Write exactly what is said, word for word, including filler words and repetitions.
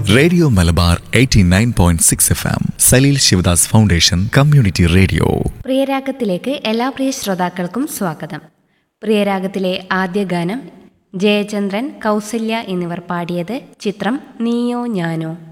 Radio Malabar eighty nine point six F M Saleel Sivadas foundation community radio. പ്രിയരാഗത്തിലേക്ക് എല്ലാ പ്രിയ ശ്രോതാക്കൾക്കും സ്വാഗതം. പ്രിയരാഗത്തിലെ ആദ്യ ഗാനം ജയചന്ദ്രൻ, കൗസല്യ എന്നിവർ പാടിയത്. ചിത്രം നീയോ ഞാനോ.